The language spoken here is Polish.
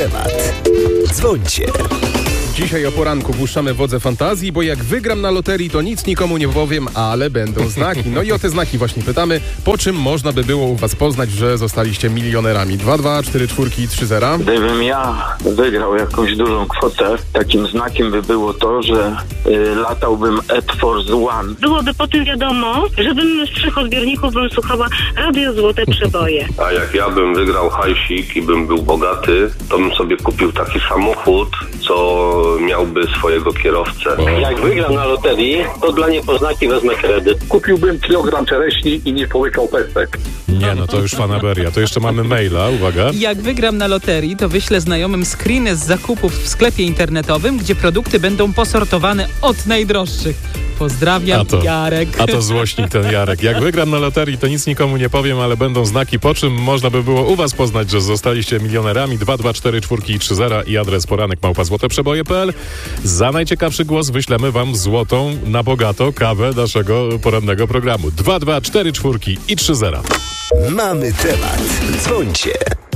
temat. Dzwońcie. Dzisiaj o poranku puszczamy wodze fantazji, bo jak wygram na loterii, to nic nikomu nie powiem, ale będą znaki. No i o te znaki właśnie pytamy, po czym można by było u was poznać, że zostaliście milionerami. 22443. Gdybym ja wygrał jakąś dużą kwotę, takim znakiem by było to, że latałbym Air Force One. Byłoby po tym wiadomo, żebym z 3 odbiorników bym słuchała Radio Złote Przeboje. A jak ja bym wygrał hajsik i bym był bogaty, to bym sobie kupił taki samochód, co miałby swojego kierowcę. Jak wygram na loterii, to dla niepoznaki wezmę kredyt. Kupiłbym kilogram czereśni i nie połykał pestek. Nie, no to już fanaberia. To jeszcze mamy maila, uwaga. Jak wygram na loterii, to wyślę znajomym screeny z zakupów w sklepie internetowym, gdzie produkty będą posortowane od najdroższych. Pozdrawiam, Jarek. A to złośnik ten Jarek. Jak wygram na loterii, to nic nikomu nie powiem, ale będą znaki, po czym można by było u was poznać, że zostaliście milionerami. 22443 i adres poranek@złoteprzeboje.pl. Za najciekawszy głos wyślemy wam złotą na bogato kawę naszego porannego programu. 22443 i 30. Mamy temat. Dzwońcie.